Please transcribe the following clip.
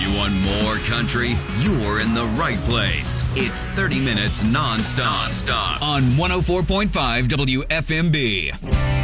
You want more country? You're in the right place. It's 30 minutes non-stop on 104.5 WFMB.